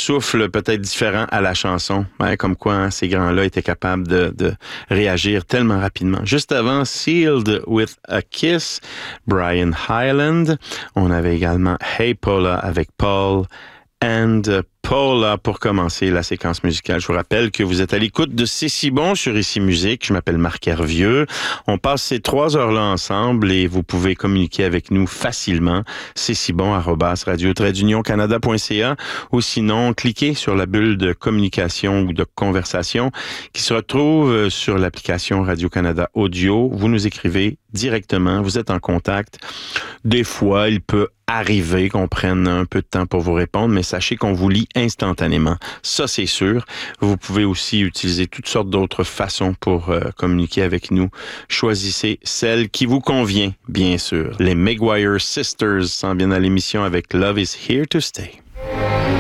souffle peut-être différent à la chanson. Ouais, comme quoi, hein, ces grands-là étaient capables de réagir tellement rapidement. Juste avant, Sealed with a Kiss, Brian Hyland. On avait également Hey Paula avec Paul and Paula pour commencer la séquence musicale. Je vous rappelle que vous êtes à l'écoute de C'est si bon sur Ici Musique. Je m'appelle Marc Hervieux. On passe ces 3 heures-là ensemble et vous pouvez communiquer avec nous facilement. C'est si bon @radio-canada.ca ou sinon cliquez sur la bulle de communication ou de conversation qui se retrouve sur l'application Radio-Canada Audio. Vous nous écrivez directement. Vous êtes en contact. Des fois, il peut arriver qu'on prenne un peu de temps pour vous répondre, mais sachez qu'on vous lit instantanément. Ça, c'est sûr. Vous pouvez aussi utiliser toutes sortes d'autres façons pour communiquer avec nous. Choisissez celle qui vous convient, bien sûr. Les Maguire Sisters s'en viennent à l'émission avec Love is Here to Stay.